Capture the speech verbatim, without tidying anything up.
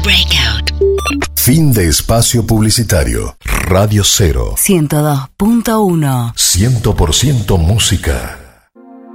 Breakout. Fin de espacio publicitario. Radio Cero. ciento dos punto uno. cien por ciento música.